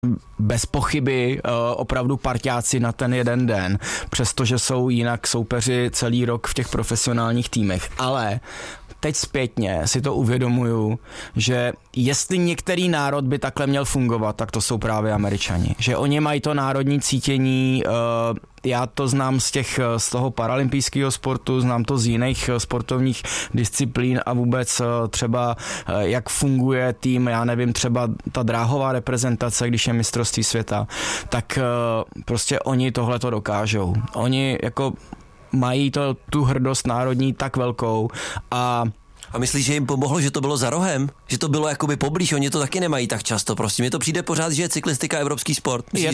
bez pochyby opravdu parťáci na ten jeden den, přestože jsou jinak soupeři celý rok v těch profesionálních týmech. Ale teď zpětně si to uvědomuju, že jestli některý národ by takhle měl fungovat, tak to jsou právě Američani. Že oni mají to národní cítění, já to znám z toho paralympijského sportu, znám to z jiných sportovních disciplín a vůbec třeba jak funguje tým, já nevím, třeba ta dráhová reprezentace, když je mistrovství světa, tak prostě oni tohle to dokážou. Oni jako mají tu hrdost národní tak velkou A myslíš, že jim pomohlo, že to bylo za rohem? Že to bylo jakoby poblíž, oni to taky nemají tak často, prostě. Mně to přijde pořád, že je cyklistika evropský sport. Myslíš,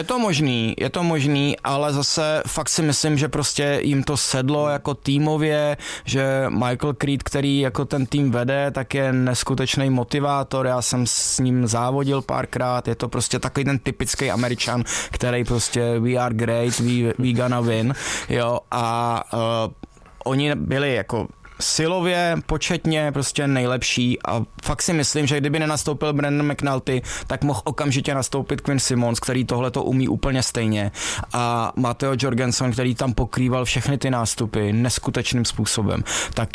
je to možný, ale zase fakt si myslím, že prostě jim to sedlo jako týmově, že Michael Creed, který jako ten tým vede, tak je neskutečný motivátor, já jsem s ním závodil párkrát, je to prostě takový ten typický Američan, který prostě we are great, we gonna win, jo, a oni byli jako silově, početně prostě nejlepší a fakt si myslím, že kdyby nenastoupil Brandon McNulty, tak mohl okamžitě nastoupit Quinn Simmons, který tohle to umí úplně stejně a Matteo Jorgensen, který tam pokrýval všechny ty nástupy neskutečným způsobem, tak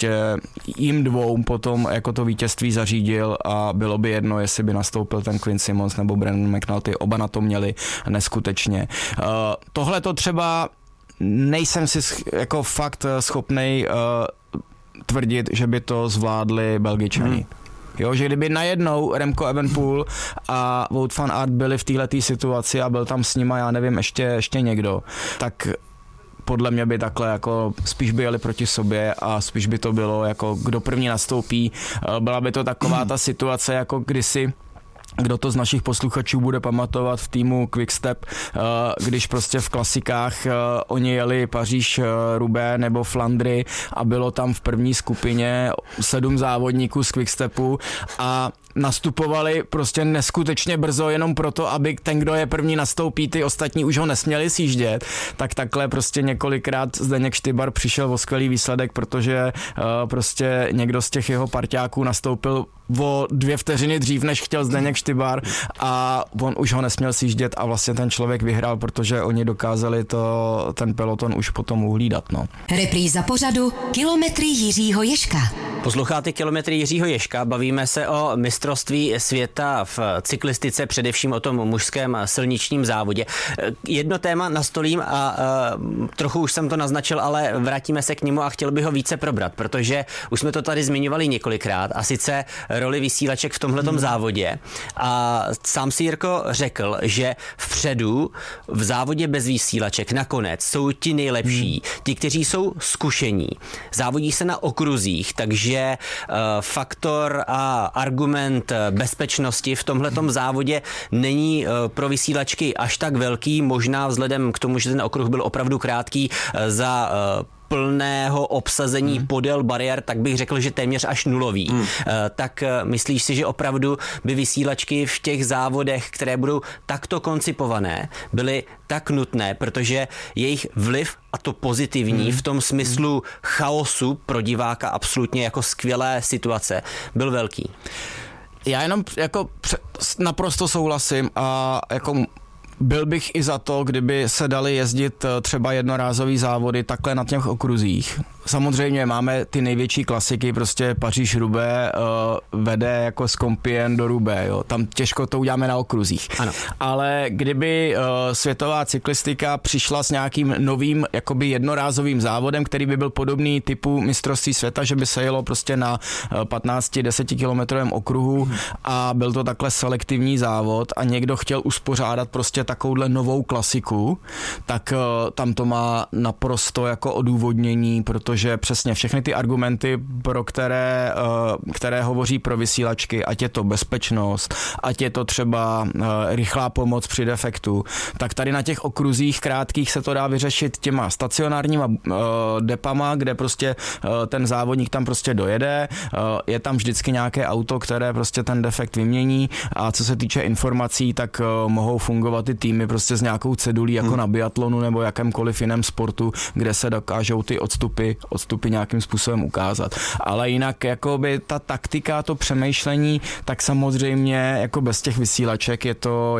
jim dvou potom jako to vítězství zařídil a bylo by jedno, jestli by nastoupil ten Quinn Simmons nebo Brandon McNulty, oba na to měli neskutečně. Tohle to třeba nejsem si jako fakt schopnej tvrdit, že by to zvládli Belgičani. Jo, že kdyby najednou Remco Evenepoel a Wout van Aert byli v této situaci a byl tam s nima, já nevím, ještě někdo, tak podle mě by takhle jako spíš by jeli proti sobě a spíš by to bylo jako kdo první nastoupí. Byla by to taková ta situace jako kdysi, kdo to z našich posluchačů bude pamatovat v týmu Quickstep, když prostě v klasikách oni jeli Paříž-Roubaix nebo Flandry a bylo tam v první skupině 7 závodníků z Quickstepu a nastupovali prostě neskutečně brzo jenom proto, aby ten, kdo je první nastoupí, ty ostatní už ho nesměli sjíždět, tak takhle prostě několikrát Zdeněk Štybar přišel o skvělý výsledek, protože prostě někdo z těch jeho parťáků nastoupil o 2 vteřiny dřív, než chtěl Zdeněk Štybar a on už ho nesměl sjíždět a vlastně ten člověk vyhrál, protože oni dokázali ten peloton už potom uhlídat. No. Repríza pořadu Kilometry Jiřího Ježka. Posloucháte Kilometry Jiřího Ježka, bavíme se o mistrovství světa v cyklistice, především o tom mužském silničním závodě. Jedno téma nastolím a trochu už jsem to naznačil, ale vrátíme se k němu a chtěl bych ho více probrat, protože už jsme to tady zmiňovali několikrát a sice roli vysílaček v tomhletom závodě. A sám si Jirko řekl, že vpředu v závodě bez vysílaček nakonec jsou ti nejlepší, ti, kteří jsou zkušení. Závodí se na okruzích, takže faktor a argument bezpečnosti v tomhletom závodě není pro vysílačky až tak velký, možná vzhledem k tomu, že ten okruh byl opravdu krátký za plného obsazení podél bariér, tak bych řekl, že téměř až nulový. Tak myslíš si, že opravdu by vysílačky v těch závodech, které budou takto koncipované, byly tak nutné, protože jejich vliv, a to pozitivní, v tom smyslu chaosu pro diváka absolutně jako skvělé situace, byl velký? Já jenom jako naprosto souhlasím a jako byl bych i za to, kdyby se dali jezdit třeba jednorázový závody takhle na těch okruzích. Samozřejmě máme ty největší klasiky, prostě Paříž-Roubaix vede jako z Compiègne do Roubaix, jo. Tam těžko to uděláme na okruzích. Ano. Ale kdyby světová cyklistika přišla s nějakým novým jakoby jednorázovým závodem, který by byl podobný typu mistrovství světa, že by se jelo prostě na 15-10 kilometrovém okruhu a byl to takhle selektivní závod a někdo chtěl uspořádat prostě takovouhle novou klasiku, tak tam to má naprosto jako odůvodnění, protože přesně všechny ty argumenty, pro které hovoří pro vysílačky, ať je to bezpečnost, ať je to třeba rychlá pomoc při defektu, tak tady na těch okruzích krátkých se to dá vyřešit těma stacionárníma depama, kde prostě ten závodník tam prostě dojede, je tam vždycky nějaké auto, které prostě ten defekt vymění a co se týče informací, tak mohou fungovat i týmy prostě s nějakou cedulí jako na biatlonu nebo jakémkoliv jiném sportu, kde se dokážou ty odstupy nějakým způsobem ukázat. Ale jinak jakoby ta taktika, to přemýšlení, tak samozřejmě jako bez těch vysílaček je to